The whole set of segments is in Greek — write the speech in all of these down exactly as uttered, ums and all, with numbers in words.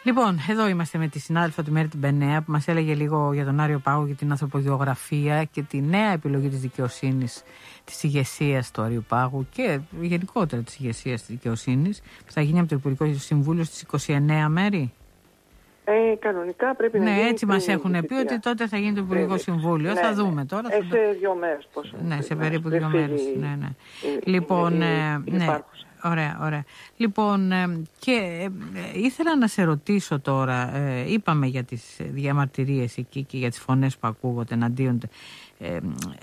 Λοιπόν, εδώ είμαστε με τη συνάδελφα του Μέρη την Πενέα που μας έλεγε λίγο για τον Άριο Πάγο, για την ανθρωπογεωγραφία και τη νέα επιλογή της δικαιοσύνης, της ηγεσίας του Άριου Πάγου και γενικότερα της ηγεσίας της δικαιοσύνης που θα γίνει από το Υπουργικό Συμβούλιο στις είκοσι εννέα Μέρη. Ε, κανονικά πρέπει ναι, να γίνει. Ναι, έτσι μας έχουν πει ότι τότε θα γίνει το Υπουργικό Συμβούλιο. Ναι, θα δούμε τώρα. Ε, σε δύο μέρες πόσο. Ναι, σε περίπου δύο μέρες. Ναι, ναι. Λοιπόν, ε, ναι. Ωραία, ωραία. Λοιπόν, ε, και ε, ήθελα να σε ρωτήσω τώρα, ε, είπαμε για τις διαμαρτυρίες εκεί και για τις φωνές που ακούγονται εναντίον ε,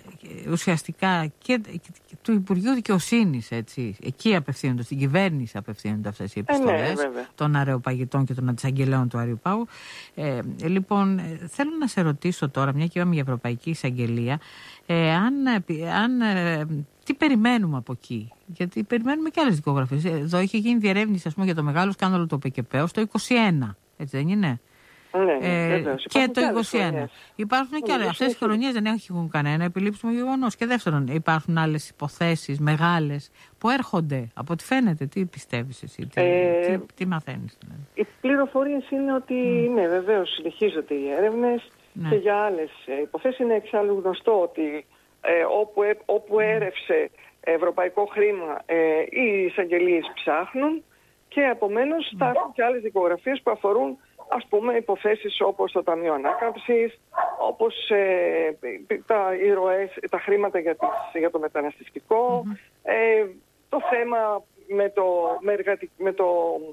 ουσιαστικά και, και του Υπουργείου Δικαιοσύνης, έτσι, εκεί απευθύνονται, στην κυβέρνηση απευθύνονται αυτές οι επιστολές ε, ναι, των αρεοπαγητών και των αντισαγγελέων του Άριου Πάγου. Ε, λοιπόν, ε, θέλω να σε ρωτήσω τώρα, μια και είπαμε για Ευρωπαϊκή Εισαγγελία, ε, αν, αν ε, τι περιμένουμε από εκεί, γιατί περιμένουμε και άλλες δικογραφίες. Εδώ είχε γίνει διερεύνηση, ας πούμε, για το μεγάλο σκάνδαλο του ΠΚΠ το είκοσι ένα, έτσι δεν είναι? Ναι, ε, και το είκοσι ένα. Χρονιές. Υπάρχουν και άλλες. Αυτές οι χρονιές δεν έχουν κανένα επιλήψιμο γεγονός. Και δεύτερον, υπάρχουν άλλες υποθέσεις μεγάλες που έρχονται. Από ό,τι φαίνεται, τι πιστεύεις εσύ, τι, ε, τι, τι μαθαίνεις? Δηλαδή. Οι πληροφορίες είναι ότι mm. ναι, βεβαίως συνεχίζονται οι έρευνες ναι. και για άλλες υποθέσεις. Είναι εξάλλου γνωστό ότι ε, όπου, ε, όπου έρευσε ευρωπαϊκό χρήμα ε, οι εισαγγελίες ψάχνουν και επομένως θα έχουν και άλλες δικογραφίες που αφορούν, ας πούμε, υποθέσεις όπως το Ταμείο Ανάκαμψης, όπως ε, τα, οι ροές, τα χρήματα για, τις, για το μεταναστευτικό, mm-hmm. ε, το θέμα με το, με, εργατι, με, το,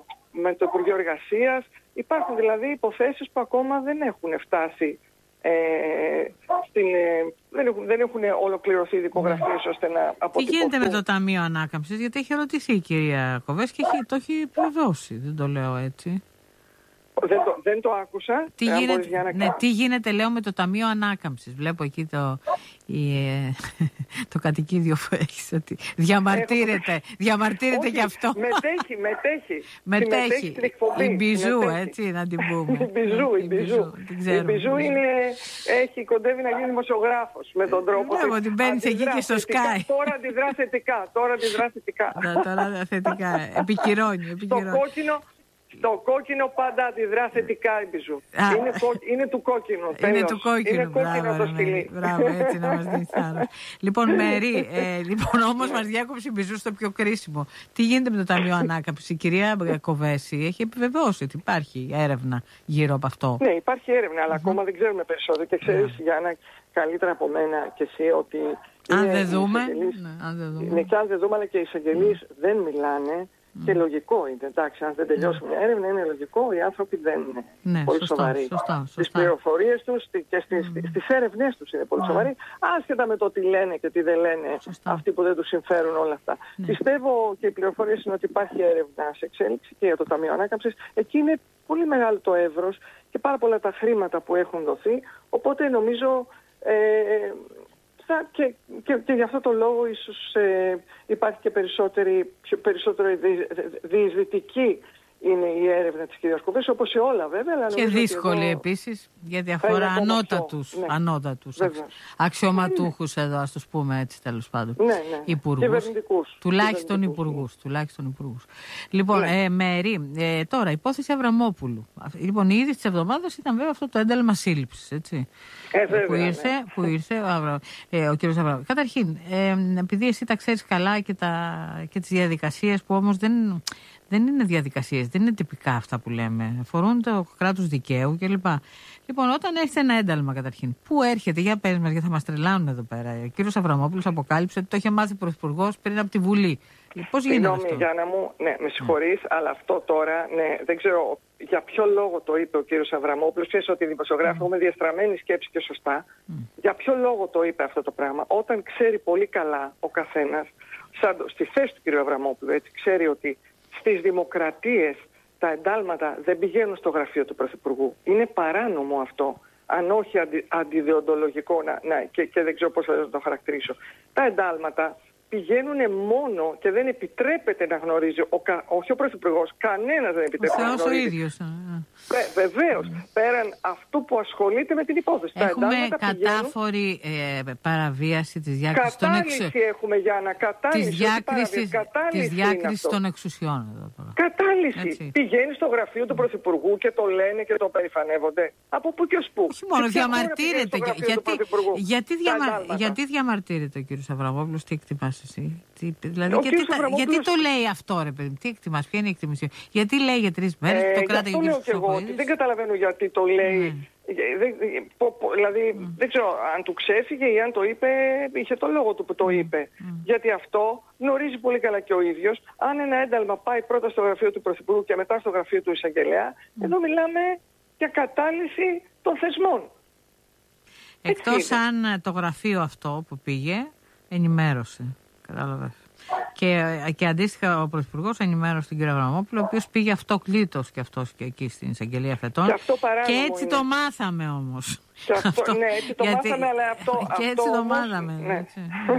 με το Υπουργείο Εργασίας. Υπάρχουν δηλαδή υποθέσεις που ακόμα δεν έχουν φτάσει, ε, στην, ε, δεν, έχουν, δεν έχουν ολοκληρωθεί δικογραφίες mm. ώστε να αποτυπωθούν. Τι γίνεται με το Ταμείο Ανάκαμψης? Γιατί έχει ρωτήσει η κυρία Κοβές και έχει, το έχει επιβεβαιώσει, δεν το λέω έτσι. Δεν το, δεν το άκουσα. Τι γίνεται, να... ναι, τι γίνεται, λέω, με το Ταμείο Ανάκαμψης? Βλέπω εκεί το, η, ε, το κατοικίδιο που έχεις, ότι διαμαρτύρεται, Έχω... διαμαρτύρεται γι' αυτό. Μετέχει, μετέχει. Μετέχει. Η Μπιζού, έτσι, να την πούμε. Η Μπιζού, η Μπιζού. Η Μπιζού είναι, έχει, κοντεύει να γίνει δημοσιογράφος με τον τρόπο. Ναι, την παίρνεις εκεί και στο Sky. Τώρα αντιδρά θετικά, τώρα αντιδρά θετικά. Τώρα θετικά, επικυρώνει, επικυρώνει. Το κόκκινο... Το κόκκινο πάντα αντιδρά θετικά, η Μπιζού. Είναι, κο... είναι του κόκκινου. Είναι του κόκκινου. Είναι κόκκινο μπράβο, το σκυλί. Μπράβο, έτσι να μας δίνει θάρρος. Λοιπόν, Μέρη, ε, λοιπόν, όμως μας διάκοψε η Μπιζού στο πιο κρίσιμο. Τι γίνεται με το Ταμείο Ανάκαμψης? Η κυρία Κοβέση έχει επιβεβαιώσει ότι υπάρχει έρευνα γύρω από αυτό. Ναι, υπάρχει έρευνα, αλλά mm-hmm. ακόμα δεν ξέρουμε περισσότερο. Και ξέρεις, yeah. Γιάννα, καλύτερα από μένα και εσύ, ότι. Αν δεν δούμε. Ναι, αν δεν δούμε. Ναι, και αν δεν δούμε, αλλά και οι εισαγγελείς mm. δεν μιλάνε. Mm. Και λογικό είναι, εντάξει, αν δεν τελειώσουν μια έρευνα, είναι λογικό, οι άνθρωποι δεν είναι ναι, πολύ σωστά, σοβαροί. Σωστά, σωστά. Στις πληροφορίες τους και στις, mm. στις έρευνές τους είναι πολύ mm. σοβαροί, άσχετα με το τι λένε και τι δεν λένε σωστά. Αυτοί που δεν τους συμφέρουν όλα αυτά. Mm. Πιστεύω και οι πληροφορίες είναι ότι υπάρχει έρευνα σε εξέλιξη και για το Ταμείο Ανάκαμψης. Εκεί είναι πολύ μεγάλο το εύρος και πάρα πολλά τα χρήματα που έχουν δοθεί, οπότε νομίζω... Ε, Και, και, και γι' αυτό το λόγο ίσως ε, υπάρχει και περισσότερη, πιο, περισσότερο διεισδυτική είναι η έρευνα της κυρίας Κοβές, όπως σε όλα βέβαια. Αλλά και δύσκολη εδώ... επίσης, γιατί αφορά ανώτατους, ναι. ανώτατους αξιωματούχους εδώ, ας τους πούμε έτσι τέλος πάντων. Ναι, ναι. Υπουργούς, τουλάχιστον υπουργούς, τουλάχιστον υπουργούς. Λοιπόν, ναι. ε, Μέρη, ε, τώρα υπόθεση Αβραμόπουλου. Λοιπόν, η είδηση της εβδομάδας ήταν βέβαια αυτό το ένταλμα σύλληψης, έτσι. Ε, βέβαια, που ήρθε, ναι. που ήρθε ο, Αβρα... ε, ο κύριος Αβραμόπουλος. Καταρχήν, ε, επειδή εσύ τα ξέρεις καλά και, τα... και τις διαδικασίες που όμως δεν... Δεν είναι διαδικασίες, δεν είναι τυπικά αυτά που λέμε. Αφορούν το κράτος δικαίου κλπ. Λοιπόν, όταν έχετε ένα ένταλμα καταρχήν, πού έρχεται, για πες μας, γιατί θα μας τρελάνουν εδώ πέρα. Ο κύριος Αβραμόπουλος αποκάλυψε ότι το είχε μάθει ο Πρωθυπουργός πριν από τη Βουλή. Πώς γίνεται αυτό? Συγγνώμη, Γιάννα μου, ναι, με συγχωρείς, mm. αλλά αυτό τώρα, ναι, δεν ξέρω για ποιο λόγο το είπε ο κύριος Αβραμόπουλος. Ξέρεις ότι οι δημοσιογράφοι mm. έχουμε διαστραμμένη σκέψη και σωστά. Mm. Για ποιο λόγο το είπε αυτό το πράγμα? Όταν ξέρει πολύ καλά ο καθένας, σαν στη θέση του κύριου Αβραμόπουλου, έτσι, ξέρει ότι στις δημοκρατίες τα εντάλματα δεν πηγαίνουν στο γραφείο του Πρωθυπουργού. Είναι παράνομο αυτό, αν όχι αντι, αντιδιοντολογικό να, να, και, και δεν ξέρω πώς θα το χαρακτηρίσω. Τα εντάλματα πηγαίνουν μόνο και δεν επιτρέπεται να γνωρίζει, ο, όχι ο Πρωθυπουργός, κανένας δεν επιτρέπεται ο να γνωρίζει. Ο ίδιος. Ε, βεβαίως, mm. πέραν αυτού που ασχολείται με την υπόθεση. Έχουμε κατάφορη ε, παραβίαση της διάκρισης των εξουσιών. έχουμε για ανακατάλυση. Της διάκρισης, της διάκρισης των εξουσιών. Εδώ, κατάλυση. Έτσι. Πηγαίνει στο γραφείο του Πρωθυπουργού και το λένε και το περηφανεύονται. Από πού και ως πού. Όχι μόνο, διαμαρτύρεται. Γιατί, γιατί, διαμα, γιατί διαμαρτύρεται ο κύριος Αβραμόπουλος, τι εκτιμάς εσύ? Τι, δηλαδή, γιατί, τα, γιατί το λέει αυτό, ρε παιδί, τι εκτιμάς, ποια είναι η εκτιμήση? Γιατί λέει για τρεις μέρες, ε, το κράταγε ο κύριος Χρυσοχοΐδης. Δεν καταλαβαίνω γιατί το λέει. Mm. Δεν, δηλαδή mm. δεν ξέρω αν του ξέφυγε ή αν το είπε, είχε το λόγο του που το είπε. Mm. Γιατί αυτό γνωρίζει πολύ καλά και ο ίδιος. Αν ένα ένταλμα πάει πρώτα στο γραφείο του Πρωθυπουργού και μετά στο γραφείο του Εισαγγελέα, mm. εδώ μιλάμε για κατάλυση των θεσμών. Εκτός αν το γραφείο αυτό που πήγε ενημέρωσε. Κατάλαβες. Και, και αντίστοιχα ο Πρωθυπουργός ενημέρωσε τον κύριο Αβραμόπουλο, ο οποίος πήγε αυτοκλήτως και αυτός και εκεί στην εισαγγελία φετών. Και, και έτσι είναι. το μάθαμε όμως. Αυτό, αυτό, ναι, έτσι το γιατί, μάθαμε, αλλά αυτό. Και έτσι αυτό το όμως, μάθαμε. Ναι. Έτσι.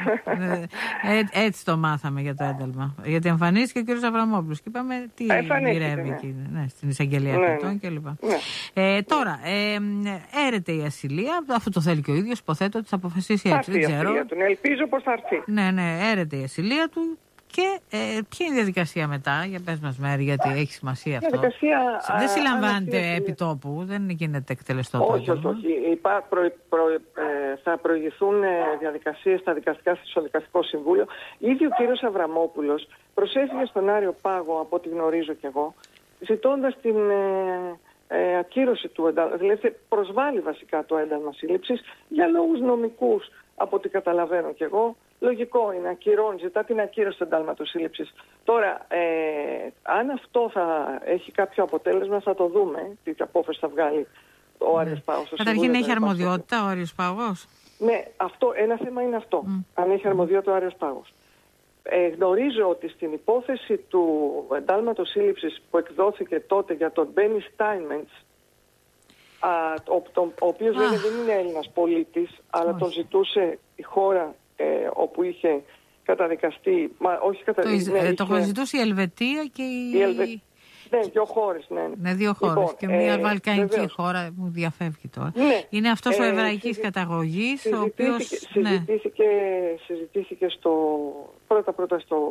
ε, έτσι το μάθαμε για το ένταλμα. Γιατί εμφανίστηκε ο κύριος Αβραμόπουλος και είπαμε τι γυρεύει ναι. εκεί, ναι, στην εισαγγελία ναι, φετών κλπ. Ναι. Ε, τώρα, ε, έρεται η ασυλία, αφού το θέλει και ο ίδιος, υποθέτω ότι θα αποφασίσει έτσι. Θα έρθει η ασυλία του. Ελπίζω πως θα έρθει. Ναι, ναι, έρεται η ασυλία του. Και ε, ποια είναι η διαδικασία μετά, για πες μας Μέρη, γιατί έχει σημασία αυτό. Διαδικασία, δεν συλλαμβάνεται επί τόπου, δεν γίνεται εκτελεστό το όχι, όχι, όχι. Υπά, προ, προ, ε, θα προηγηθούν ε, διαδικασίες στα δικαστικά, στο Δικαστικό Συμβούλιο. Ήδη ο κύριος Αβραμόπουλος προσέφυγε στον Άριο Πάγο, από ό,τι γνωρίζω κι εγώ, ζητώντας την ε, ε, ακύρωση του ένταλμα. Δηλαδή προσβάλλει βασικά το ένταλμα σύλληψης για λόγους νομικούς, από ό,τι καταλαβαίνω κι εγώ. Λογικό είναι, ακυρώνει, ζητά την ακύρωση του εντάλματος σύλληψης. Τώρα, ε, αν αυτό θα έχει κάποιο αποτέλεσμα, θα το δούμε. Τι απόφαση θα βγάλει ο Άριος Πάγος. Καταρχήν, έχει αρμοδιότητα ο Άριος Πάγος. Ναι, αυτό, ένα θέμα είναι αυτό. Mm. Αν έχει αρμοδιότητα ο Άριος Πάγος. Ε, γνωρίζω ότι στην υπόθεση του εντάλματος σύλληψης που εκδόθηκε τότε για τον Μπένι Στάινμεντς, ο, ο, ο οποίος ah. δεν είναι Έλληνας πολίτης, αλλά oh. τον ζητούσε η χώρα Ε, όπου είχε καταδικαστεί, μα όχι καταδικαστεί. Το, ναι, το είχε... ζητούσε η Ελβετία και η... η Ελβε... Ναι, δύο χώρες, ναι. Ναι, δύο χώρες. Λοιπόν, και μια ε, βαλκανική βεβαίως. χώρα μου διαφεύγει τώρα. Ναι. Είναι αυτός ε, ο εβραϊκής συζη... καταγωγής, συζητήθηκε, ο οποίος... Συζητήθηκε, ναι. συζητήθηκε στο... πρώτα-πρώτα στο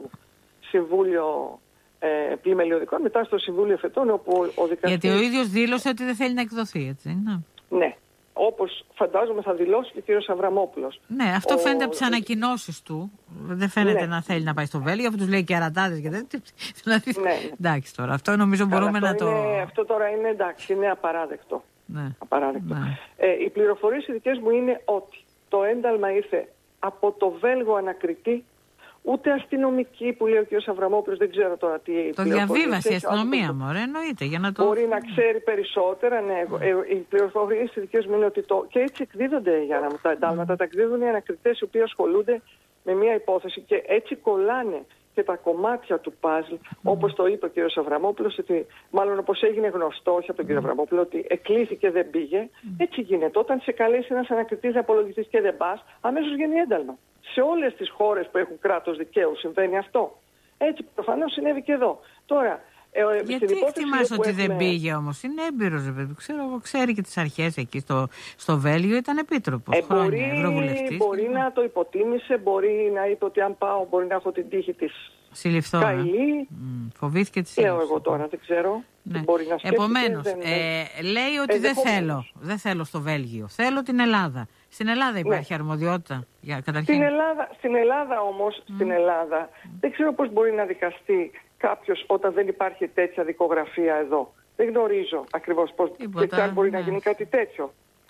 Συμβούλιο ε, Πλημελιωδικών, μετά στο Συμβούλιο Φετών, όπου ο, ο δικαστής... Γιατί ο ίδιος δήλωσε ότι δεν θέλει να εκδοθεί, έτσι, ναι. Ναι. Όπως φαντάζομαι θα δηλώσει και ο κύριος Αβραμόπουλος. Ναι, αυτό ο... φαίνεται από τις ανακοινώσεις του. Δεν φαίνεται ναι. να θέλει να πάει στο Βέλγιο, αφού τους λέει και αρατάδες και τέτοια. Δηλαδή, ναι, ναι. Εντάξει τώρα, αυτό νομίζω Καλά, μπορούμε αυτό να είναι, το... Αυτό τώρα είναι εντάξει, είναι απαράδεκτο. Ναι. απαράδεκτο. Ναι. Ε, οι πληροφορίες οι δικές μου είναι ότι το ένταλμα ήρθε από το Βέλγο ανακριτή, ούτε αστυνομική που λέει ο κ. Αβραμόπουλος, δεν ξέρω τώρα τι. Το διαβίβασε η αστυνομία μου, ρε, εννοείται. Για να το... Μπορεί να ξέρει περισσότερα, ναι. Mm. Οι πληροφορίες δικές μου είναι ότι το. Και έτσι εκδίδονται για να μου τα εντάλματα. Mm. Τα εκδίδουν οι ανακριτές οι οποίοι ασχολούνται με μια υπόθεση και έτσι κολλάνε και τα κομμάτια του παζλ, mm. όπως το είπε ο κ. Αβραμόπουλος, ότι μάλλον όπως έγινε γνωστό, όχι από τον κ. Αβραμόπουλο, ότι εκλήθη δεν πήγε. Mm. Έτσι γίνεται. Όταν σε καλέσει ένας ανακριτής απολογιστής και δεν πας, αμέσως γίνει ένταλμα. Σε όλες τις χώρες που έχουν κράτος δικαίου συμβαίνει αυτό. Έτσι προφανώς συνέβη και εδώ. Τώρα, ε, γιατί εκτιμάς ότι έχουμε... δεν πήγε όμως? Είναι έμπειρος, βέβαια. Ξέρω, εγώ ξέρει και τις αρχές εκεί στο, στο Βέλγιο, ήταν επίτροπος. Ε, χρόνια, μπορεί ευρωβουλευτής. Μπορεί να το υποτίμησε, μπορεί να είπε ότι αν πάω μπορεί να έχω την τύχη της συλληφθώ. Καηλή. Mm, φοβήθηκε τη σύλληψη. Λέω εγώ τώρα, δεν ξέρω. Ναι. Μπορεί να Επομένως, δεν... ε, λέει ότι ε, δεν θέλω. Δεν θέλω στο Βέλγιο. Θέλω την Ελλάδα. Στην Ελλάδα υπάρχει ναι. αρμοδιότητα για καταρχήν. Στην Ελλάδα, στην Ελλάδα όμως, mm. στην Ελλάδα, mm. δεν ξέρω πώς μπορεί να δικαστεί κάποιος όταν δεν υπάρχει τέτοια δικογραφία εδώ. Δεν γνωρίζω ακριβώς πώς και αν μπορεί ναι. να γίνει κάτι τέτοιο.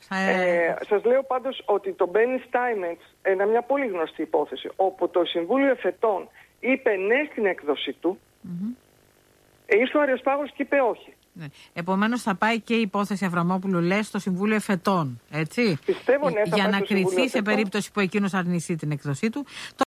Ε, ε, σας λέω πάντως ότι το Μπένι Στάινμεντς, είναι μια πολύ γνωστή υπόθεση, όπου το Συμβούλιο Εφετών είπε ναι στην έκδοση του, mm-hmm. ήρθε ο Άριος Πάγος και είπε όχι. Ναι. Επομένως θα πάει και η υπόθεση Αβραμόπουλου, λες, στο Συμβούλιο Εφετών, έτσι, Πιστεύω, ναι, για να κριθεί σε Εφετών. περίπτωση που εκείνος αρνηθεί την έκδοσή του.